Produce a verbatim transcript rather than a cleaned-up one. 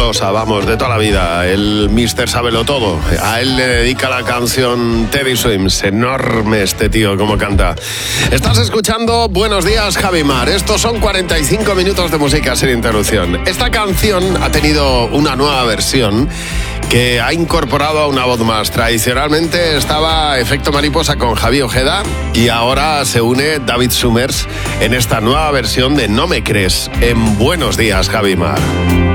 Tolosa, vamos, de toda la vida, el míster Sábelo Todo. A él le dedica la canción Teddy Swims. Enorme este tío, como canta. Estás escuchando Buenos Días, Javimar. Estos son cuarenta y cinco minutos de música sin interrupción. Esta canción ha tenido una nueva versión que ha incorporado a una voz más. Tradicionalmente estaba Efecto Mariposa con Javi Ojeda y ahora se une David Summers en esta nueva versión de No me crees en Buenos Días, Javimar.